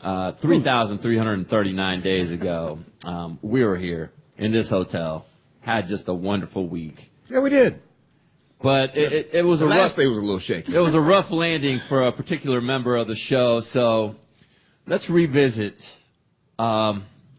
3,339 days ago, we were here in this hotel, had just a wonderful week. Yeah, we did. But it was the a last rough day was a little shaky. It was a rough landing for a particular member of the show. So let's revisit